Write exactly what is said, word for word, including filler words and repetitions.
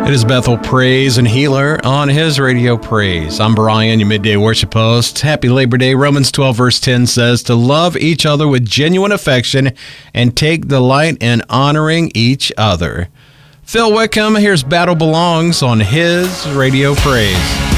It is Bethel Praise and Healer on his Radio Praise. I'm Brian, your midday worship host. Happy Labor Day. Romans twelve verse ten says to love each other with genuine affection and take delight in honoring each other. Phil Wickham, here's Battle Belongs on his Radio Praise.